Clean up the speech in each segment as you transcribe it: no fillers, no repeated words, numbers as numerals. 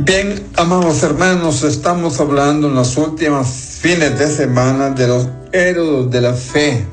Bien, amados hermanos, estamos hablando en los últimos fines de semana de los héroes de la fe.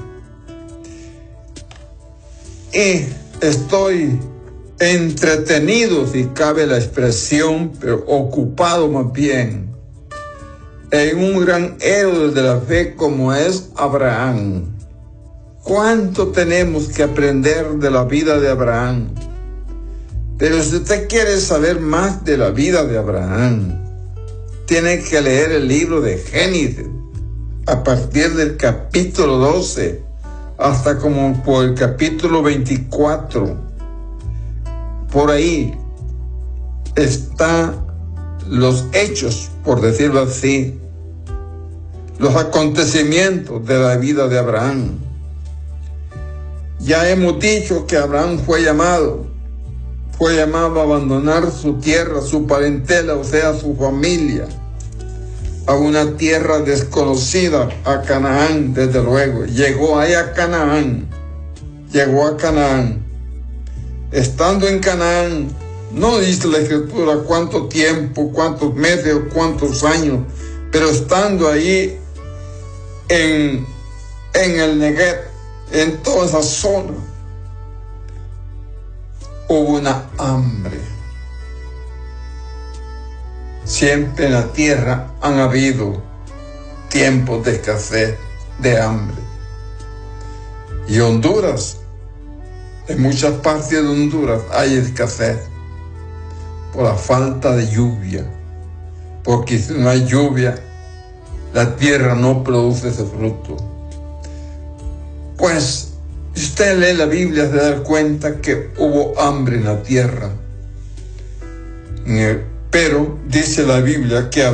Y estoy entretenido, si cabe la expresión, pero ocupado más bien, en un gran héroe de la fe como es Abraham. ¿Cuánto tenemos que aprender de la vida de Abraham? Pero si usted quiere saber más de la vida de Abraham, tiene que leer el libro de Génesis, a partir del capítulo 12, hasta como por el capítulo 24. Por ahí están los hechos, por decirlo así, los acontecimientos de la vida de Abraham. Ya hemos dicho que Abraham fue llamado a abandonar su tierra, su parentela, o sea, su familia, a una tierra desconocida, a Canaán, desde luego. Llegó ahí a Canaán. Estando en Canaán, no dice la Escritura cuánto tiempo, cuántos meses o cuántos años, pero estando ahí en el Negev, en toda esa zona, hubo una hambre. Siempre en la tierra han habido tiempos de escasez, de hambre. Y Honduras, en muchas partes de Honduras hay escasez por la falta de lluvia. Porque si no hay lluvia, la tierra no produce ese fruto. Pues, si usted lee la Biblia, se da cuenta que hubo hambre en la tierra. Pero dice la Biblia que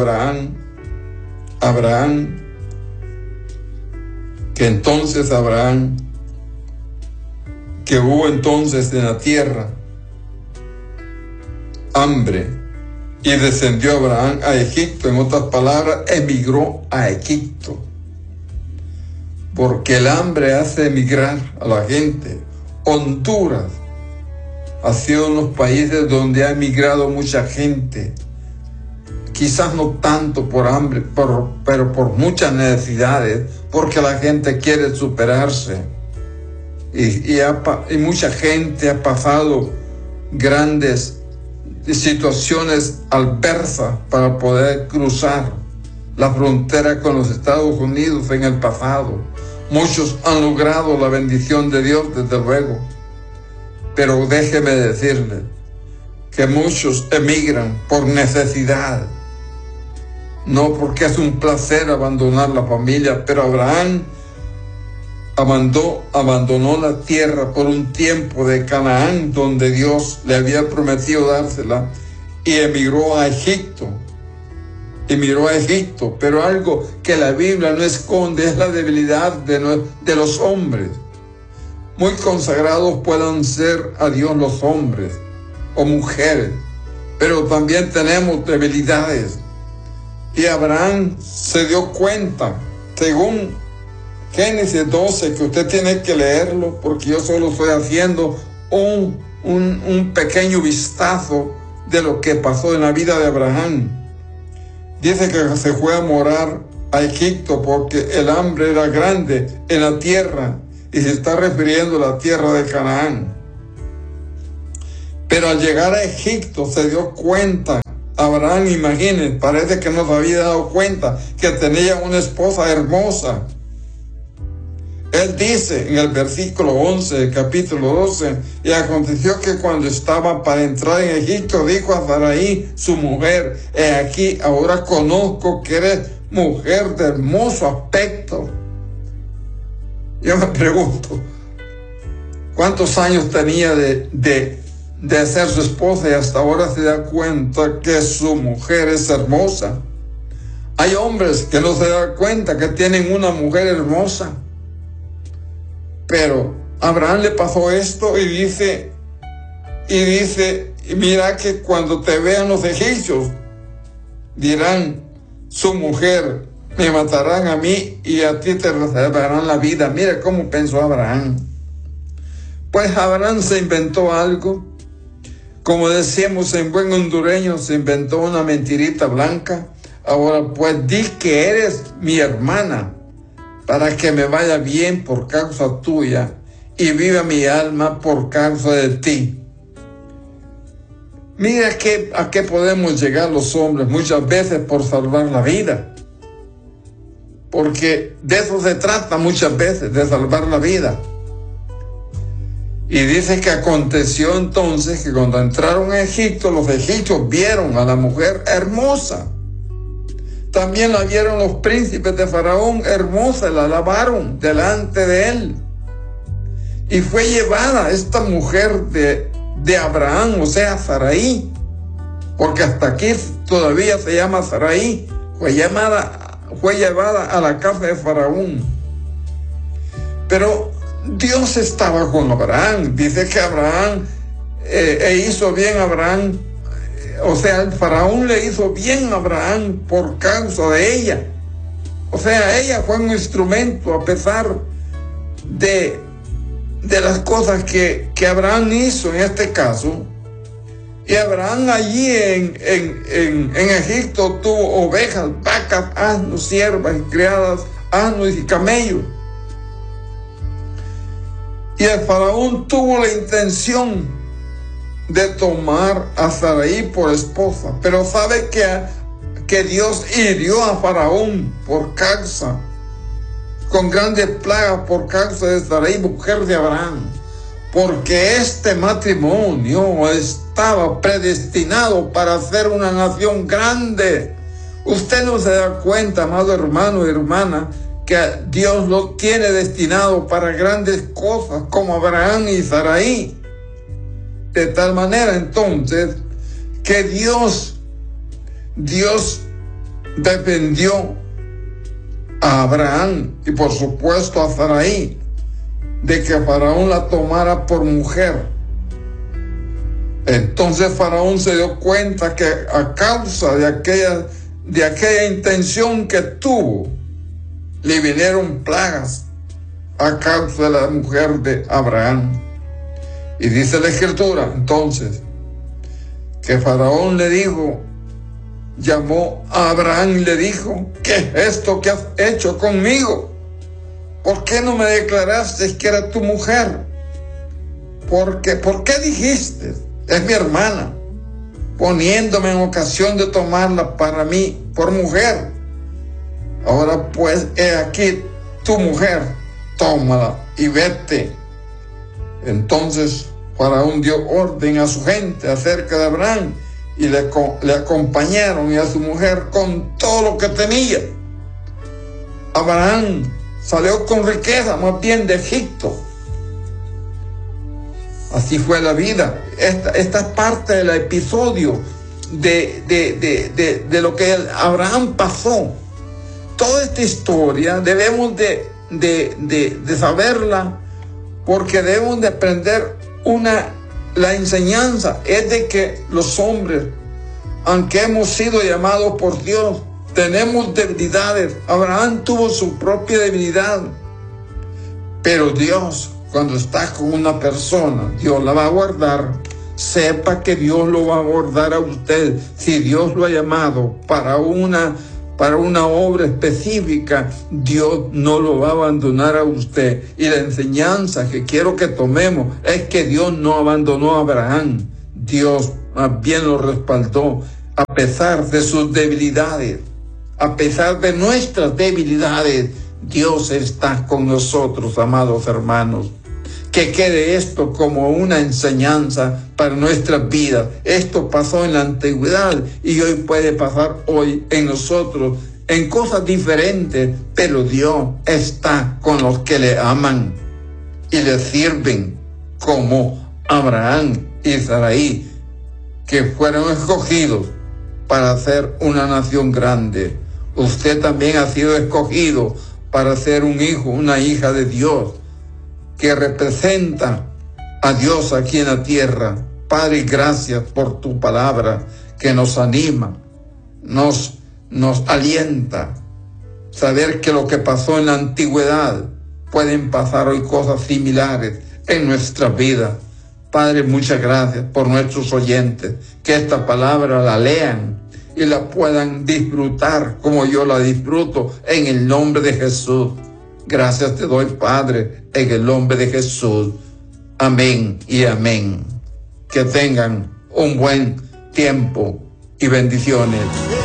que hubo entonces en la tierra hambre y descendió Abraham a Egipto. En otras palabras, emigró a Egipto. Porque el hambre hace emigrar a la gente. Honduras ha sido uno de los países donde ha emigrado mucha gente. Quizás no tanto por hambre, pero por muchas necesidades, porque la gente quiere superarse. Y mucha gente ha pasado grandes situaciones adversas para poder cruzar la frontera con los Estados Unidos en el pasado. Muchos han logrado la bendición de Dios, desde luego. Pero déjeme decirle que muchos emigran por necesidad, no porque es un placer abandonar la familia. Pero Abraham abandonó la tierra por un tiempo de Canaán, donde Dios le había prometido dársela, y emigró a Egipto. Pero algo que la Biblia no esconde es la debilidad de los hombres. Muy consagrados puedan ser a Dios los hombres o mujeres, pero también tenemos debilidades. Y Abraham se dio cuenta, según Génesis 12, que usted tiene que leerlo, porque yo solo estoy haciendo un pequeño vistazo de lo que pasó en la vida de Abraham. Dice que se fue a morar a Egipto porque el hambre era grande en la tierra, y se está refiriendo a la tierra de Canaán. Pero al llegar a Egipto se dio cuenta, Abraham, imaginen, parece que no se había dado cuenta que tenía una esposa hermosa. Él dice en el versículo 11 del capítulo 12, y aconteció que cuando estaba para entrar en Egipto, dijo a Sarai, su mujer, he aquí, ahora conozco que eres mujer de hermoso aspecto. Yo me pregunto, ¿cuántos años tenía de ser su esposa y hasta ahora se da cuenta que su mujer es hermosa? Hay hombres que no se dan cuenta que tienen una mujer hermosa. Pero a Abraham le pasó esto y dice, mira que cuando te vean los egipcios, dirán, su mujer, me matarán a mí y a ti te reservarán la vida. Mira cómo pensó Abraham. Pues Abraham se inventó algo. Como decíamos en buen hondureño, se inventó una mentirita blanca. Ahora pues di que eres mi hermana, para que me vaya bien por causa tuya y viva mi alma por causa de ti. Mira a qué podemos llegar los hombres muchas veces por salvar la vida. Porque de eso se trata muchas veces, de salvar la vida. Y dice que aconteció entonces que cuando entraron a Egipto, los egipcios vieron a la mujer hermosa. También la vieron los príncipes de Faraón hermosa, la alabaron delante de él. Y fue llevada esta mujer de Abraham, o sea, Sarai, porque hasta aquí todavía se llama Sarai, fue llevada a la casa de Faraón. Pero Dios estaba con Abraham. Dice que Abraham hizo bien a Abraham, o sea, el Faraón le hizo bien a Abraham por causa de ella. O sea, ella fue un instrumento a pesar de las cosas que Abraham hizo en este caso. Y Abraham allí en Egipto tuvo ovejas, vacas, asnos, siervas, criadas, asnos y camellos. Y el Faraón tuvo la intención de tomar a Sarai por esposa. Pero sabe que Dios hirió a Faraón por causa, con grandes plagas por causa de Sarai, mujer de Abraham. Porque este matrimonio estaba predestinado para ser una nación grande. Usted no se da cuenta, amado hermano y hermana, que Dios lo tiene destinado para grandes cosas como Abraham y Sarai. De tal manera entonces que Dios defendió a Abraham y por supuesto a Sarai de que Faraón la tomara por mujer. Entonces Faraón se dio cuenta que a causa de aquella intención que tuvo, le vinieron plagas a causa de la mujer de Abraham. Y dice la Escritura entonces que Faraón le dijo, llamó a Abraham y le dijo, ¿qué es esto que has hecho conmigo? ¿Por qué no me declaraste que era tu mujer? ¿Por qué dijiste, es mi hermana, poniéndome en ocasión de tomarla para mí por mujer? Ahora pues, he aquí tu mujer, tómala y vete. Entonces Faraón dio orden a su gente acerca de Abraham y le acompañaron y a su mujer con todo lo que tenía. Abraham salió con riqueza, más bien de Egipto. Así fue la vida. Esta es parte del episodio de lo que Abraham pasó. Toda esta historia debemos de saberla, porque debemos de aprender la enseñanza es de que los hombres, aunque hemos sido llamados por Dios, tenemos debilidades. Abraham tuvo su propia debilidad, pero Dios, cuando está con una persona, Dios la va a guardar. Sepa que Dios lo va a guardar a usted. Si Dios lo ha llamado para una obra específica, Dios no lo va a abandonar a usted. Y la enseñanza que quiero que tomemos es que Dios no abandonó a Abraham. Dios más bien lo respaldó a pesar de sus debilidades. A pesar de nuestras debilidades, Dios está con nosotros, amados hermanos. Que quede esto como una enseñanza para nuestras vidas. Esto pasó en la antigüedad y hoy puede pasar hoy en nosotros, en cosas diferentes, pero Dios está con los que le aman y le sirven, como Abraham y Sarai, que fueron escogidos para ser una nación grande. Usted también ha sido escogido para ser un hijo, una hija de Dios, que representa a Dios aquí en la tierra. Padre, gracias por tu palabra que nos anima, nos alienta. Saber que lo que pasó en la antigüedad pueden pasar hoy cosas similares en nuestra vida. Padre, muchas gracias por nuestros oyentes, que esta palabra la lean y la puedan disfrutar como yo la disfruto, en el nombre de Jesús. Gracias te doy, Padre, en el nombre de Jesús. Amén y amén. Que tengan un buen tiempo y bendiciones.